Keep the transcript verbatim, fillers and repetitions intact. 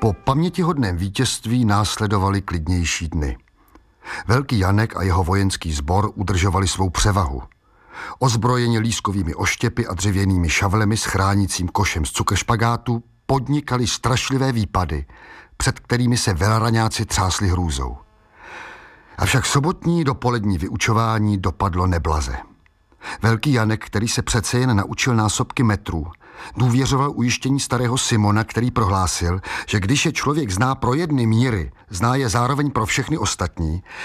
Po pamětihodném vítězství následovaly klidnější dny. Velký Janek a jeho vojenský sbor udržovali svou převahu. Ozbrojeni lískovými oštěpy a dřevěnými šavlemi s chránícím košem z cukršpagátu podnikali strašlivé výpady, před kterými se velraňáci třásli hrůzou. Avšak sobotní dopolední vyučování dopadlo neblaze. Velký Janek, který se přece jen naučil násobky metrů, důvěřoval ujištění starého Simona, který prohlásil, že když je člověk zná pro jedny míry, zná je zároveň pro všechny ostatní